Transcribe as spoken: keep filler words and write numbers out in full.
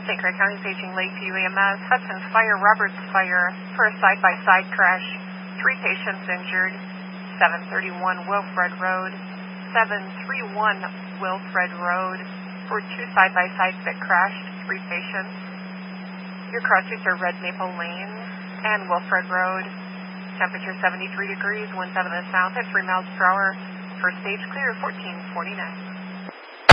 Saint Croix County paging Lakeview E M S, Hudson's Fire, Roberts Fire for a side-by-side crash. Three patients injured. seven thirty-one Wilfred Road, seven thirty-one Wilfred Road for two side-by-sides that crashed. Three patients. Your crossings are Red Maple Lane and Wilfred Road. Temperature seventy-three degrees, winds out of the south at three miles per hour. First stage clear, fourteen forty-nine.